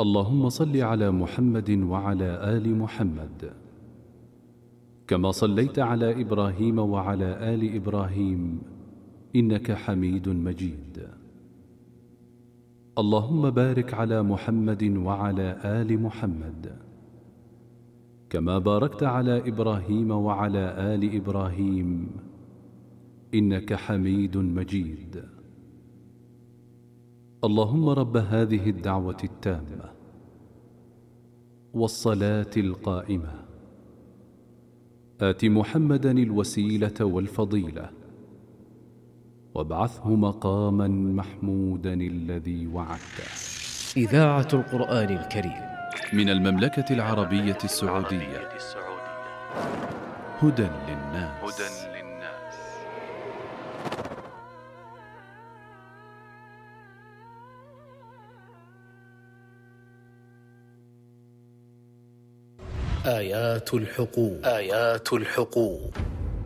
اللهم صل على محمد وعلى آل محمد كما صليت على إبراهيم وعلى آل إبراهيم إنك حميد مجيد. اللهم بارك على محمد وعلى آل محمد كما باركت على إبراهيم وعلى آل إبراهيم إنك حميد مجيد. اللهم رب هذه الدعوة التامة والصلاة القائمة آت محمدا الوسيلة والفضيلة وابعثه مقاما محمودا الذي وعدته. إذاعة القرآن الكريم من المملكة العربية السعودية. هدى للناس. آيات الحقوق.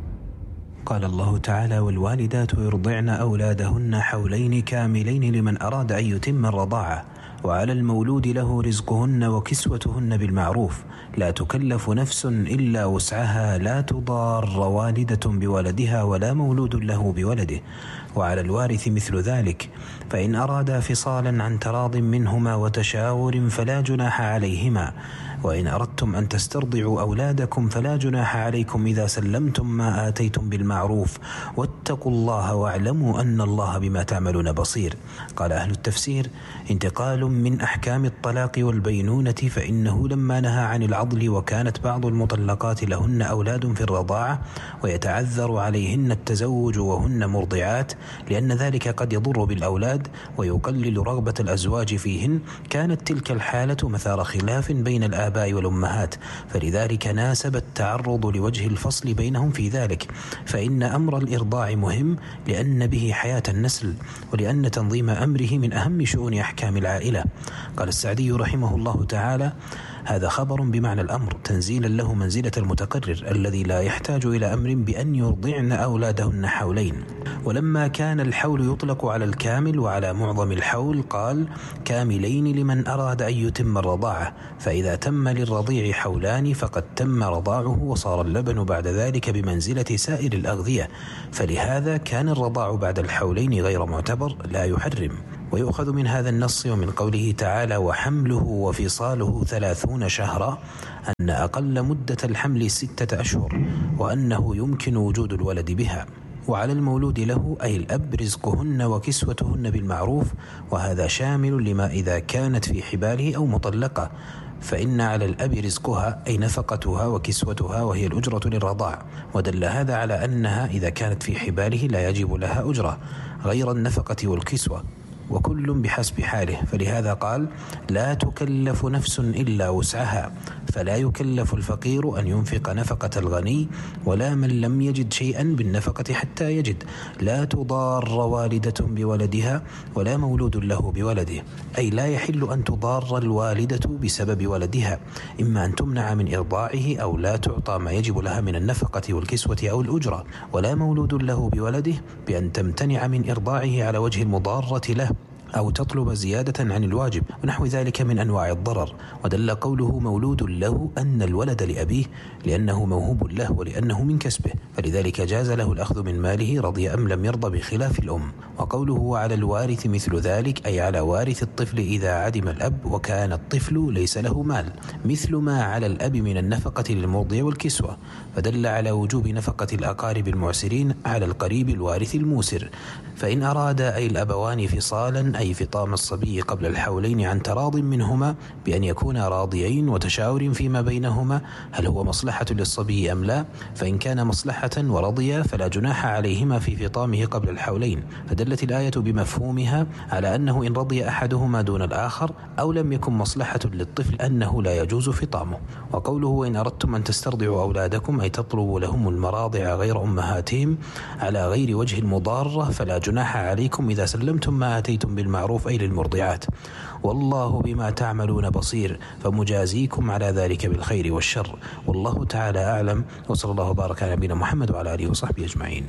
قال الله تعالى: والوالدات يرضعن أولادهن حولين كاملين لمن أراد أن يتم الرضاعة، وعلى المولود له رزقهن وكسوتهن بالمعروف، لا تكلف نفس إلا وسعها، لا تضار والدة بولدها ولا مولود له بولده، وعلى الوارث مثل ذلك، فإن أرادا فصالا عن تراض منهما وتشاور فلا جناح عليهما، وإن أردتم أن تسترضعوا أولادكم فلا جناح عليكم إذا سلمتم ما آتيتم بالمعروف، واتقوا الله واعلموا أن الله بما تعملون بصير. قال أهل التفسير: انتقال من أحكام الطلاق والبينونة، فإنه لما نهى عن العضل وكانت بعض المطلقات لهن أولاد في الرضاعة ويتعذر عليهن التزوج وهن مرضعات لأن ذلك قد يضر بالأولاد ويقلل رغبة الأزواج فيهن، كانت تلك الحالة مثار خلاف بين الآباء والأمهات، فلذلك ناسب التعرض لوجه الفصل بينهم في ذلك، فإن أمر الإرضاع مهم لأن به حياة النسل، ولأن تنظيم أمره من أهم شؤون أحكام العائلة. قال السعدي رحمه الله تعالى: هذا خبر بمعنى الأمر تنزيلا له منزلة المتقرر الذي لا يحتاج إلى أمر بأن يرضعن أولادهن حولين. ولما كان الحول يطلق على الكامل وعلى معظم الحول، قال: كاملين لمن أراد أن يتم الرضاعة، فإذا تم للرضيع حولان فقد تم رضاعه وصار اللبن بعد ذلك بمنزلة سائر الأغذية، فلهذا كان الرضاع بعد الحولين غير معتبر لا يحرم. ويؤخذ من هذا النص ومن قوله تعالى: وحمله وفصاله 30 شهرا، أن أقل مدة الحمل 6 أشهر، وأنه يمكن وجود الولد بها. وعلى المولود له أي الأب رزقهن وكسوتهن بالمعروف، وهذا شامل لما إذا كانت في حباله أو مطلقة، فإن على الأب رزقها أي نفقتها وكسوتها وهي الأجرة للرضاع، ودل هذا على أنها إذا كانت في حباله لا يجب لها أجرة غير النفقة والكسوة، وكل بحسب حاله، فلهذا قال: لا تكلف نفس إلا وسعها، فلا يكلف الفقير أن ينفق نفقة الغني، ولا من لم يجد شيئا بالنفقة حتى يجد، لا تضار والدة بولدها ولا مولود له بولده، أي لا يحل أن تضار الوالدة بسبب ولدها، إما أن تمنع من إرضاعه أو لا تعطى ما يجب لها من النفقة والكسوة أو الأجرة، ولا مولود له بولده بأن تمتنع من إرضاعه على وجه المضارة له أو تطلب زيادة عن الواجب ونحو ذلك من أنواع الضرر. ودل قوله مولود له أن الولد لأبيه لأنه موهوب له ولأنه من كسبه، فلذلك جاز له الأخذ من ماله رضي أم لم يرضى بخلاف الأم. وقوله على الوارث مثل ذلك أي على وارث الطفل إذا عدم الأب وكان الطفل ليس له مال، مثل ما على الأب من النفقة للمرضع والكسوة، فدل على وجوب نفقة الأقارب المعسرين على القريب الوارث الموسر. فإن أراد أي الأبوان فصالا أي فطام الصبي قبل الحولين عن تراض منهما بأن يكونا راضيين وتشاور فيما بينهما هل هو مصلحة للصبي أم لا، فإن كان مصلحة ورضيا فلا جناح عليهما في فطامه قبل الحولين، فدلت الآية بمفهومها على أنه إن رضي أحدهما دون الآخر أو لم يكن مصلحة للطفل أنه لا يجوز فطامه. وقوله وإن أردتم أن تسترضعوا أولادكم أي تطلبوا لهم المراضع غير أمهاتهم على غير وجه المضارة، فلا جناح عليكم إذا سلمتم ما آتيتم بالمعروف أي للمرضعات، والله بما تعملون بصير، فمجازيكم على ذلك بالخير والشر، والله تعالى أعلم، وصلى الله وبارك على نبينا محمد وعلى آله وصحبه أجمعين.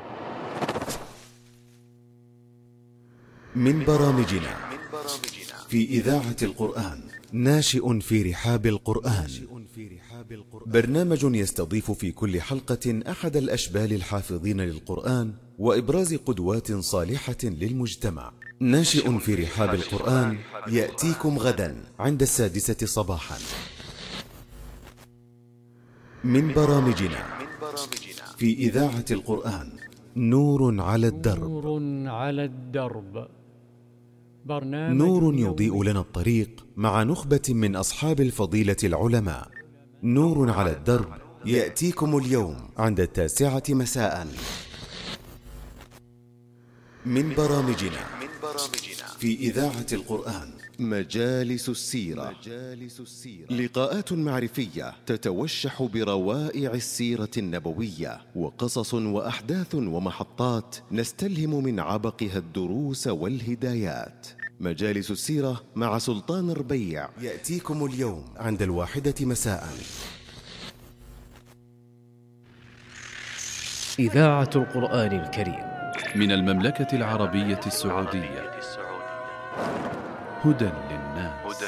من برامجنا في إذاعة القرآن. ناشئ في رحاب القرآن، برنامج يستضيف في كل حلقة أحد الأشبال الحافظين للقرآن وإبراز قدوات صالحة للمجتمع. ناشئ في رحاب القرآن يأتيكم غدا عند 6 صباحا. من برامجنا في إذاعة القرآن: نور على الدرب. نور على الدرب، برنامج نور يضيء لنا الطريق مع نخبة من أصحاب الفضيلة العلماء. نور على الدرب يأتيكم اليوم عند 9 مساء. من برامجنا في إذاعة القرآن: مجالس السيرة، لقاءات معرفية تتوشح بروائع السيرة النبوية، وقصص وأحداث ومحطات نستلهم من عبقها الدروس والهدايات. مجالس السيرة مع سلطان ربيع يأتيكم اليوم عند 1 مساء. إذاعة القرآن الكريم من المملكة العربية السعودية. هدى للناس.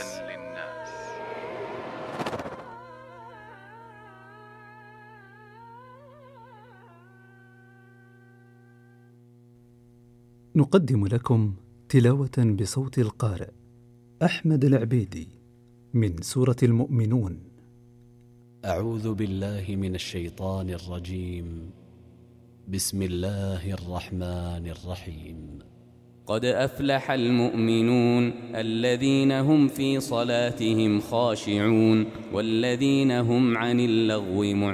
نقدم لكم تلاوة بصوت القارئ أحمد العبيدي من سورة المؤمنون. أعوذ بالله من الشيطان الرجيم. بسم الله الرحمن الرحيم. قد أفلح المؤمنون الذين هم في صلاتهم خاشعون والذين هم عن اللغو معرضون.